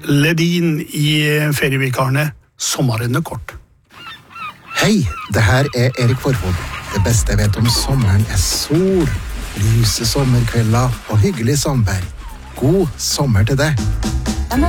Ledin i ferievikarene. Sommeren er kort. Hei, det her er Erik Forford. Det beste jeg vet om sommeren er sol, lyse sommerkvelder og hyggelig samvær. God sommer til deg.